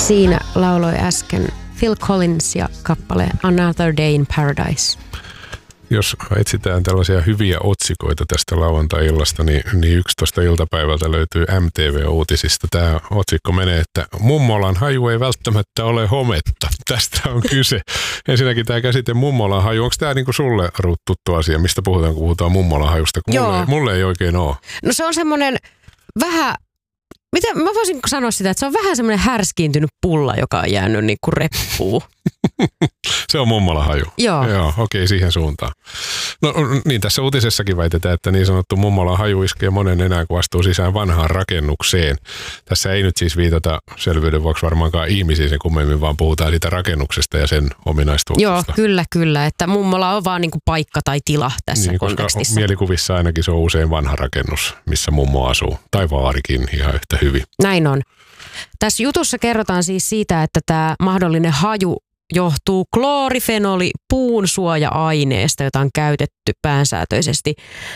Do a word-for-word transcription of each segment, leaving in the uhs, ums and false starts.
Siinä lauloi äsken Phil Collins ja kappale Another Day in Paradise. Jos etsitään tällaisia hyviä otsikoita tästä lauantai-illasta, niin, niin yksitoista iltapäivältä löytyy M T V-uutisista. Tämä otsikko menee, että mummolan haju ei välttämättä ole hometta. Tästä on kyse. Ensinnäkin tämä käsite mummolan haju. Onko tämä niinku sulle, Ruut, tuttu asia? Mistä puhutaan, kun puhutaan mummolan hajusta? Kun mulle, mulle ei oikein ole. No se on semmoinen vähän... Miten, mä voisin sanoa sitä, että se on vähän semmoinen härskiintynyt pulla, joka on jäänyt niin kuin reppuun. Se on mummolan haju. Joo. Joo, okei, siihen suuntaan. No niin, tässä uutisessakin väitetään, että niin sanottu mummolan haju iskee monen enää, kun astuu sisään vanhaan rakennukseen. Tässä ei nyt siis viitata selvyyden vuoksi varmaankaan ihmisiin sen kummemmin, vaan puhutaan siitä rakennuksesta ja sen ominaistuuksesta. Joo, kyllä, kyllä. Että mummola on vaan niin kuin paikka tai tila tässä niin, kontekstissa. Mielikuvissa ainakin se on usein vanha rakennus, missä mummo asuu. Tai vaarikin ihan yhtä hyvin. Näin on. Tässä jutussa kerrotaan siis siitä, että tämä mahdollinen haju johtuu kloorifenoli puun suoja-aineesta, jota on käytetty päänsäätöisesti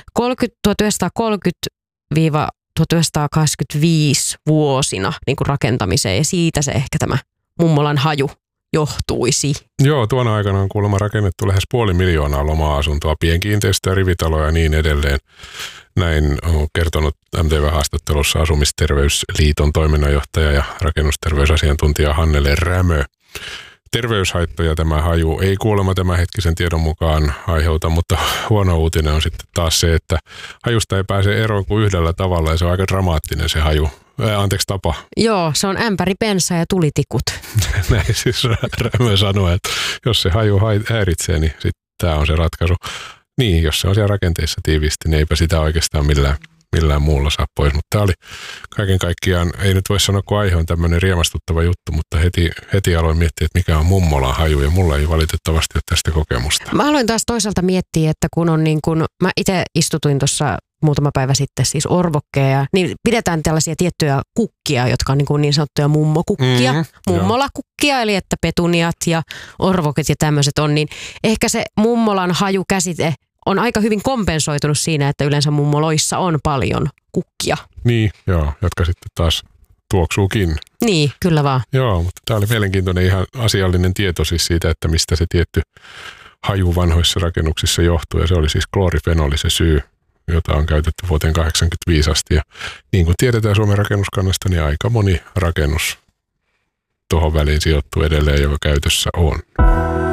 tuhatyhdeksänsataakolmekymmentä–tuhatyhdeksänsataakaksikymmentäviisi vuosina niin kuin rakentamiseen, ja siitä se ehkä tämä mummolan haju johtuisi. Joo, tuona aikana on kuulemma rakennettu lähes puoli miljoonaa loma-asuntoa, pienkiinteistöä, rivitaloja ja niin edelleen. Näin on kertonut M T V-haastattelussa Asumisterveysliiton toiminnanjohtaja ja rakennusterveysasiantuntija Hannele Rämö. Terveyshaittoja tämä haju ei kuulemma tämänhetkisen tiedon mukaan aiheuta, mutta huono uutinen on sitten taas se, että hajusta ei pääse eroon kuin yhdellä tavalla, ja se on aika dramaattinen se haju. Ää, anteeksi, tapa. Joo, se on ämpäri bensaa ja tulitikut. Näin siis Rämö sanoi, että jos se haju häiritsee, niin sitten tämä on se ratkaisu. Niin, jos se on siellä rakenteissa tiiviisti, niin eipä sitä oikeastaan millään, millään muulla saa pois. Mutta tämä oli kaiken kaikkiaan, ei nyt voi sanoa, kun aihe on tämmöinen riemastuttava juttu, mutta heti, heti aloin miettiä, että mikä on mummolan haju, ja mulla ei valitettavasti ole tästä kokemusta. Mä aloin taas toisaalta miettiä, että kun on niin kuin, mä itse istutuin tuossa muutama päivä sitten siis orvokkeja, niin pidetään tällaisia tiettyjä kukkia, jotka on niin, kuin niin sanottuja mummokukkia, mm-hmm, mummolakukkia, eli että petuniat ja orvokit ja tämmöiset on, niin ehkä se mummolan hajukäsite on aika hyvin kompensoitunut siinä, että yleensä mummoloissa on paljon kukkia. Niin, joo, jotka sitten taas tuoksuukin. Niin, kyllä vaan. Joo, mutta tämä oli mielenkiintoinen ihan asiallinen tieto siis siitä, että mistä se tietty haju vanhoissa rakennuksissa johtuu, ja se oli siis kloorifenoli se syy, jota on käytetty vuoteen kahdeksankymmentäviisi asti. Ja niin kuin tiedetään Suomen rakennuskannasta, niin aika moni rakennus tuohon väliin sijoittuu edelleen, joka käytössä on.